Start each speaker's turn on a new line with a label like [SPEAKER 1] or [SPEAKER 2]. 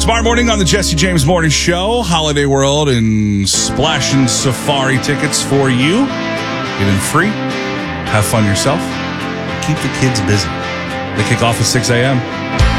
[SPEAKER 1] Tomorrow morning on the Jesse James Morning Show, Holiday World and Splashin' Safari tickets for you. Get in free. Have fun yourself. Keep the kids busy. They kick off at 6 a.m.